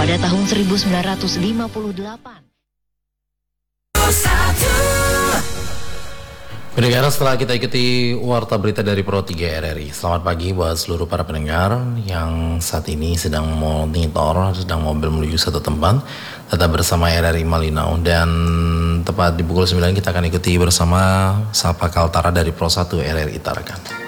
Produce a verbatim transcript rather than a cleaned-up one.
pada tahun seribu sembilan ratus lima puluh delapan. Pendengar, setelah kita ikuti warta berita dari Pro tiga R R I. Selamat pagi buat seluruh para pendengar yang saat ini sedang monitor, sedang mobil menuju satu tempat. Tetap bersama R R I Malinau, dan tepat di pukul sembilan kita akan ikuti bersama Sapa Kaltara dari Pro satu R R I Tarakan.